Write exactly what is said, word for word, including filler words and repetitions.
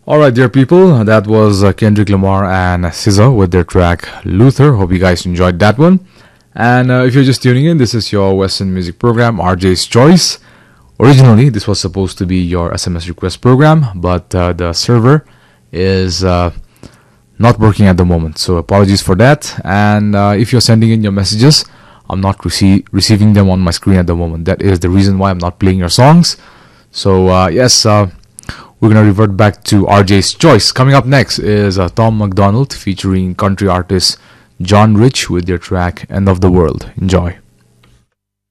All right, dear people, that was uh, Kendrick Lamar and S Z A with their track Luther. Hope you guys enjoyed that one. And uh, if you're just tuning in, this is your Western music program, R J's Choice. Originally, this was supposed to be your S M S request program, but uh, the server is uh, not working at the moment. So apologies for that. And uh, if you're sending in your messages, I'm not rece- receiving them on my screen at the moment. That is the reason why I'm not playing your songs. So uh, yes, uh, we're going to revert back to R J's Choice. Coming up next is uh, Tom MacDonald featuring country artist John Rich with their track End of the World. Enjoy.